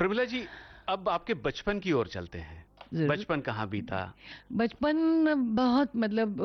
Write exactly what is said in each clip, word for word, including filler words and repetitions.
प्रमिला जी, अब आपके बचपन की ओर चलते हैं। बचपन कहाँ बीता? बचपन बहुत मतलब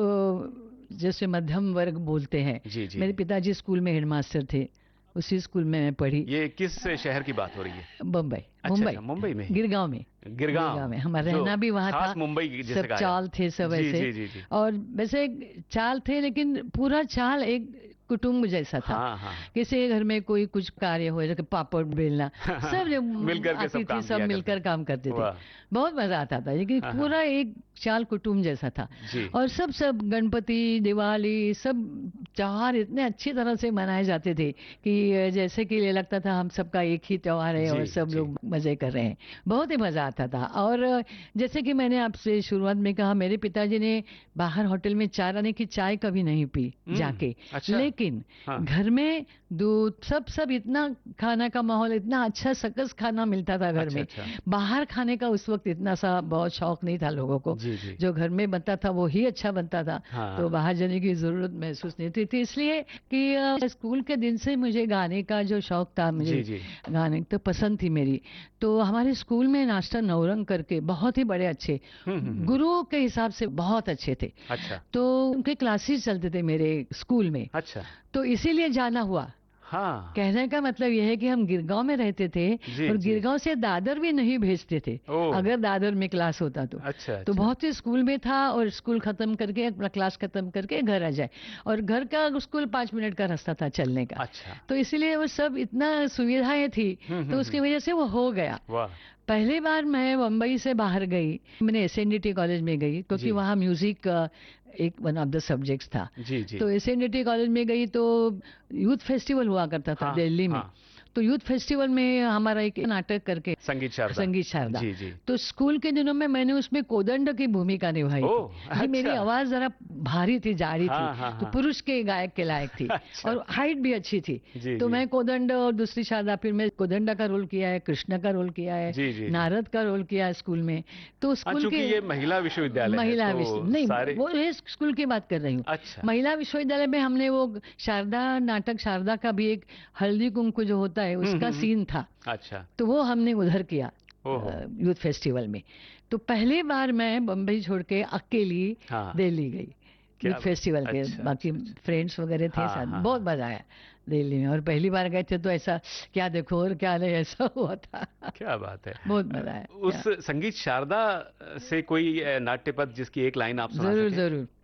अ, जैसे मध्यम वर्ग बोलते हैं। जी जी। मेरे पिताजी स्कूल में हेडमास्टर थे, उसी स्कूल में मैं पढ़ी। ये किस शहर की बात हो रही है? बम्बई। अच्छा मुंबई। अच्छा, मुंबई में ही। गिरगांव में। गिरगांव में गिरगांव, हमारा जो रहना भी वहाँ खास था। मुंबई की जिसे सब कहा चाल जाता थे है। सब जी ऐसे। जी जी जी। और वैसे चाल थे, लेकिन पूरा चाल एक कुटुंब जैसा था। हाँ हाँ। किसी के घर में कोई कुछ कार्य हो, जैसे पापड़ बेलना, सब जो मिलकर के आती सब थी काम सब किया करते मिलकर काम करते हैं। थे। वाह। बहुत मजा आता था, लेकिन हाँ हाँ। पूरा एक चाल कुटुंब जैसा था। जी। और सब सब गणपति, दिवाली, सब त्योहार इतने अच्छी तरह से मनाए जाते थे कि जैसे कि ये लगता था हम सबका एक ही त्योहार है जी और सब जी। लोग मजे कर रहे हैं। बहुत ही मजा आता था। और जैसे कि मैंने आपसे शुरुआत में कहा, मेरे पिताजी ने बाहर होटल में चाय आने की चाय कभी नहीं पी हम्म। जाके। अच्छा। लेकिन हाँ। घर में दूध सब सब इतना खाना का माहौल, इतना अच्छा सकस खाना मिलता था घर अच्छा में। अच्छा। बाहर खाने का उस वक्त इतना सा बहुत शौक नहीं था लोगों को। जी जी। जो घर में बनता था वो ही अच्छा बनता था। हाँ। तो बाहर जाने की जरूरत महसूस नहीं थी, थी इसलिए कि अ, स्कूल के दिन से मुझे गाने का जो शौक था, जी मुझे जी। गाने तो पसंद थी मेरी। तो हमारे स्कूल में नाश्ता नौरंग करके बहुत ही बड़े अच्छे हम्म हम्म हम्म। गुरुओं के हिसाब से बहुत अच्छे थे। अच्छा तो उनके क्लासेस चलते थे मेरे स्कूल में। अच्छा। तो इसीलिए जाना हुआ। हाँ। कहने का मतलब यह है कि हम गिरगांव में रहते थे जी और जी। गिरगांव से दादर भी नहीं भेजते थे, ओह। अगर दादर में क्लास होता तो। अच्छा तो अच्छा। बहुत ही स्कूल में था और स्कूल खत्म करके अपना क्लास खत्म करके घर आ जाए। और घर का स्कूल पाँच मिनट का रास्ता था चलने का। अच्छा। तो इसीलिए वो सब इतना सुविधाएं थी, हम्म तो हम्म उसकी हम्म। वजह से वो हो गया। वाह। पहली बार मैं मुंबई से बाहर गई, मैंने एसएनडीटी कॉलेज में गई क्योंकि जी वहाँ म्यूजिक अ, एक वन ऑफ द सब्जेक्ट्स था। जी जी। तो एसएनडीटी कॉलेज में गई तो यूथ फेस्टिवल हुआ करता था हाँ दिल्ली में। हाँ। तो यूथ फेस्टिवल में हमारा एक नाटक करके, संगीत शारदा। संगीत शारदा। जी जी। तो स्कूल के दिनों में मैंने उसमें कोदंड की भूमिका निभाई थी, ओह क्योंकि मेरी अच्छा। आवाज जरा भारी थी, जारी थी। हाँ हाँ तो हाँ। पुरुष के गायक के लायक थी अच्छा। और हाइट भी अच्छी थी। जी तो जी। मैं कोदंड और दूसरी शारदा, फिर मैं कोदंडा का रोल किया है, कृष्ण का रोल किया है, जी जी जी। नारद का रोल किया है स्कूल में। तो हाँ, स्कूल चूंकि के ये महिला विश्वविद्यालय है महिला तो विश्व नहीं, सारे। वो ये स्कूल की बात कर रही हूँ। अच्छा। महिला विश्वविद्यालय में हमने वो शारदा नाटक, शारदा का भी एक हल्दी कुंकू जो होता है हम्म उसका हम्म हम्म। सीन था। अच्छा। तो वो हमने उधर किया ओहो। यूथ फेस्टिवल में। तो पहली बार मैं बम्बई छोड़ के अकेली हाँ। दिल्ली गई यूथ क्या बात। फेस्टिवल के। अच्छा बाकी अच्छा अच्छा। फ्रेंड्स वगैरह थे हाँ साथ, हाँ बहुत हाँ। मजा आया दिल्ली में। और पहली बार गए थे तो ऐसा क्या देखो और क्या नहीं, ऐसा हुआ था। क्या बात है। बहुत अ, मजा आया। उस संगीत शारदा से कोई अ, नाट्य पद जिसकी एक लाइन आप सुना जरूर सकें? जरूर।